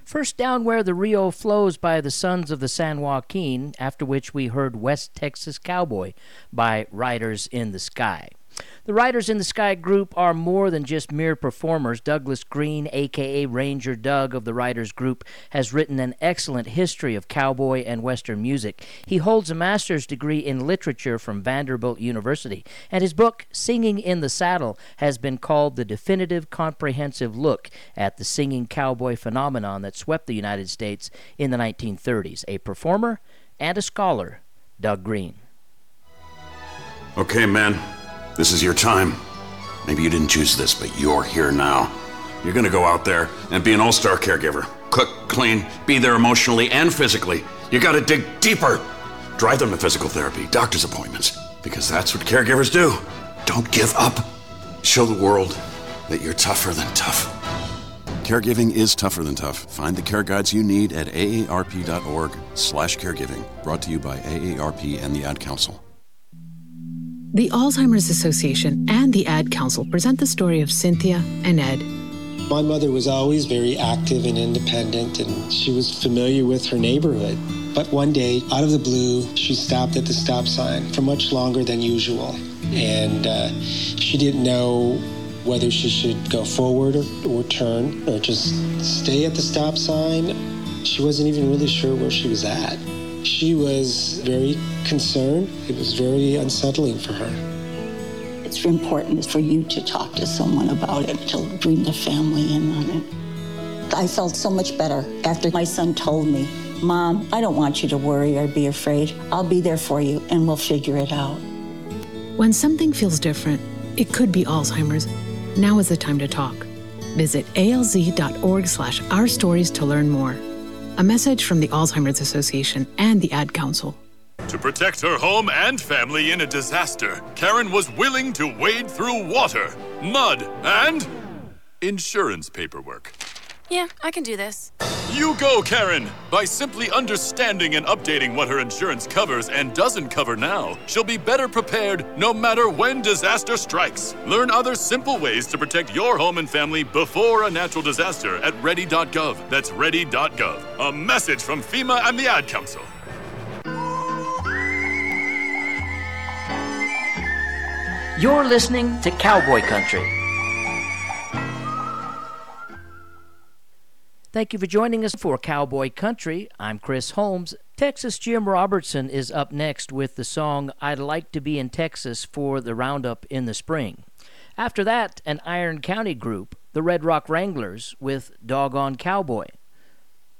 First, Down Where the Rio Flows by the Sons of the San Joaquin, after which we heard West Texas Cowboy by Riders in the Sky. The Riders in the Sky group are more than just mere performers. Douglas Green, a.k.a. Ranger Doug of the Riders group, has written an excellent history of cowboy and Western music. He holds a master's degree in literature from Vanderbilt University, and his book, Singing in the Saddle, has been called the definitive comprehensive look at the singing cowboy phenomenon that swept the United States in the 1930s. A performer and a scholar, Doug Green. Okay, man. This is your time. Maybe you didn't choose this, but you're here now. You're gonna go out there and be an all-star caregiver. Cook, clean, be there emotionally and physically. You gotta dig deeper. Drive them to physical therapy, doctor's appointments, because that's what caregivers do. Don't give up. Show the world that you're tougher than tough. Caregiving is tougher than tough. Find the care guides you need at aarp.org/caregiving. Brought to you by AARP and the Ad Council. The Alzheimer's Association and the Ad Council present the story of Cynthia and Ed. My mother was always very active and independent, and she was familiar with her neighborhood. But one day, out of the blue, she stopped at the stop sign for much longer than usual. And she didn't know whether she should go forward or turn or just stay at the stop sign. She wasn't even really sure where she was at. She was very concerned. It was very unsettling for her. It's important for you to talk to someone about it, to bring the family in on it. I felt so much better after my son told me, Mom, I don't want you to worry or be afraid. I'll be there for you and we'll figure it out. When something feels different, it could be Alzheimer's. Now is the time to talk. Visit alz.org/ourstories to learn more. A message from the Alzheimer's Association and the Ad Council. To protect her home and family in a disaster, Karen was willing to wade through water, mud, and insurance paperwork. Yeah, I can do this. You go, Karen! By simply understanding and updating what her insurance covers and doesn't cover now, she'll be better prepared no matter when disaster strikes. Learn other simple ways to protect your home and family before a natural disaster at ready.gov. That's ready.gov. A message from FEMA and the Ad Council. You're listening to Cowboy Country. Thank you for joining us for Cowboy Country. I'm Chris Holmes. Texas Jim Robertson is up next with the song I'd Like to Be in Texas for the Roundup in the Spring. After that, an Iron County group, the Red Rock Wranglers, with Doggone Cowboy.